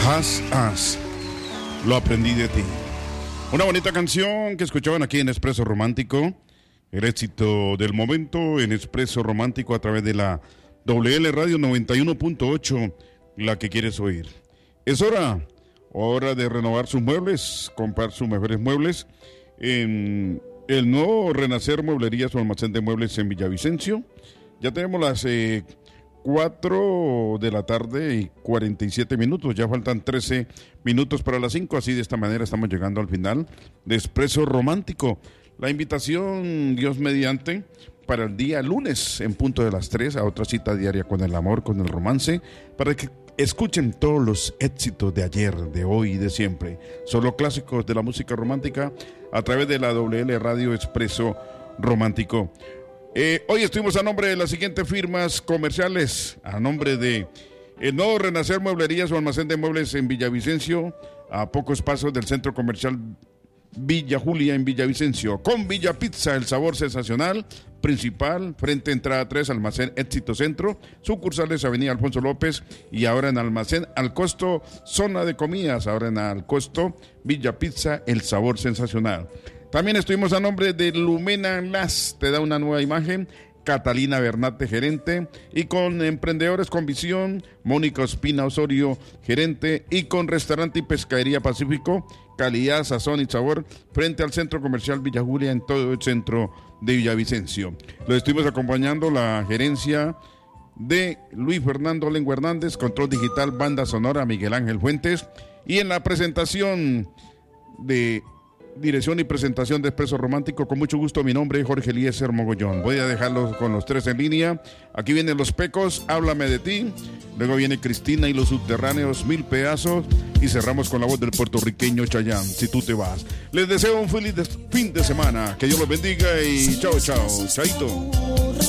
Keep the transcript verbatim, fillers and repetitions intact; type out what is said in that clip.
Has As, lo aprendí de ti. Una bonita canción que escuchaban aquí en Expreso Romántico. El éxito del momento en Expreso Romántico a través de la W L Radio noventa y uno punto ocho, la que quieres oír. Es hora, hora de renovar sus muebles, comprar sus mejores muebles en el nuevo Renacer Mueblería, su almacén de muebles en Villavicencio. Ya tenemos las eh, cuatro de la tarde y cuarenta y siete minutos, ya faltan trece minutos para las cinco, así de esta manera estamos llegando al final de Expreso Romántico. La invitación, Dios mediante, para el día lunes en punto de las tres, a otra cita diaria con el amor, con el romance, para que escuchen todos los éxitos de ayer, de hoy y de siempre. Solo clásicos de la música romántica a través de la W L Radio Expreso Romántico. Eh, hoy estuvimos a nombre de las siguientes firmas comerciales, a nombre de el nuevo Renacer Mueblería, su almacén de muebles en Villavicencio, a pocos pasos del centro comercial Villa Julia en Villavicencio, con Villa Pizza, el sabor sensacional, principal, frente a entrada tres, almacén Éxito Centro, sucursales Avenida Alfonso López y ahora en almacén Al Costo, zona de comidas, ahora en Al Costo, Villa Pizza, el sabor sensacional. También estuvimos a nombre de Lumena Las, te da una nueva imagen, Catalina Bernate, gerente, y con Emprendedores con Visión, Mónica Ospina Osorio, gerente, y con Restaurante y Pescadería Pacífico, calidad, sazón y sabor, frente al Centro Comercial Villa Julia, en todo el centro de Villavicencio. Lo estuvimos acompañando la gerencia de Luis Fernando Lengua Hernández, control digital, banda sonora, Miguel Ángel Fuentes, y en la presentación de dirección y presentación de Expreso Romántico, con mucho gusto, mi nombre es Jorge Eliezer Mogollón. Voy a dejarlos con los tres en línea. Aquí vienen Los Pecos, Háblame de ti. Luego viene Cristina y los Subterráneos, Mil Pedazos. Y cerramos con la voz del puertorriqueño Chayanne, Si tú te vas. Les deseo un feliz fin de semana. Que Dios los bendiga y chao, chao. Chaito.